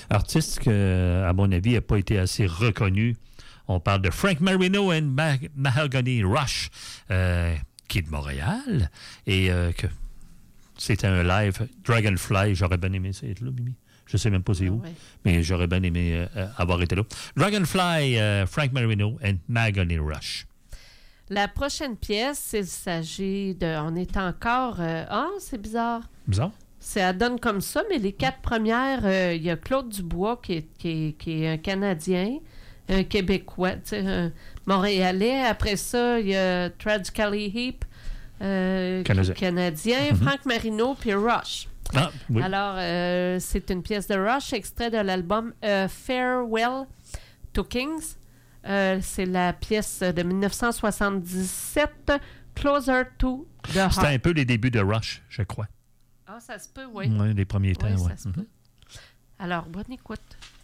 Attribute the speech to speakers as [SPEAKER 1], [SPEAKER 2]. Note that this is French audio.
[SPEAKER 1] artiste qui, à mon avis, n'a pas été assez reconnu. On parle de Frank Marino et Mahogany Rush, qui est de Montréal, et que c'était un live Dragonfly. J'aurais bien aimé être là, Mimi. Je ne sais même pas c'est où, mais j'aurais bien aimé avoir été là. Dragonfly, Frank Marino et Mahogany Rush.
[SPEAKER 2] La prochaine pièce, il s'agit de... On est encore... c'est bizarre.
[SPEAKER 1] Bizarre?
[SPEAKER 2] Ça donne comme ça, mais les 4 premières, il y a Claude Dubois qui est un Canadien, un Québécois, un Montréalais. Après ça, il y a Tragically Hip, Canadien, Frank Marino, puis Rush.
[SPEAKER 1] Ah, oui.
[SPEAKER 2] Alors, c'est une pièce de Rush, extrait de l'album Farewell to Kings. C'est la pièce de 1977, Closer to the Heart.
[SPEAKER 1] C'était un peu les débuts de Rush, je crois.
[SPEAKER 2] Ah, ça se peut, oui.
[SPEAKER 1] Oui, les premiers temps, oui.
[SPEAKER 2] Ça se peut. Alors, bonne écoute.